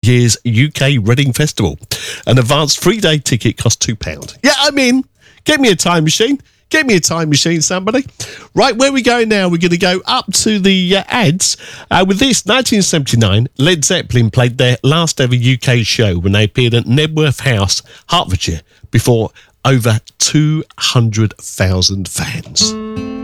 year's UK Reading Festival. An advanced 3-day ticket costs £2. Yeah, I'm in. Get me a time machine. Get me a time machine, somebody. Right, where we go now, we're going to go up to the ads. With this, 1979, Led Zeppelin played their last ever UK show when they appeared at Knebworth House, Hertfordshire, before over 200,000 fans.